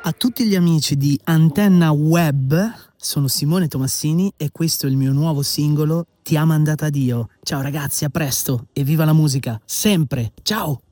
A tutti gli amici di Antenna Web, sono Simone Tomassini e questo è il mio nuovo singolo Ti ha mandata Dio. Ciao ragazzi, a presto e viva la musica, sempre! Ciao!